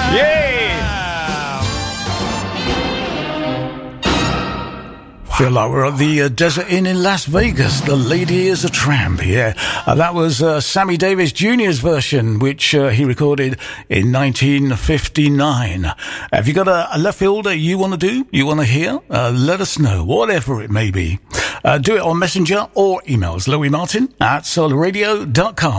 Feel like we're at the Desert Inn in Las Vegas. The Lady is a Tramp, yeah. That was Sammy Davis Jr.'s version, which he recorded in 1959. Have you got a left field that you want to do, you want to hear? Let us know, whatever it may be. Do it on Messenger or emails. LouisMartin@solarradio.com.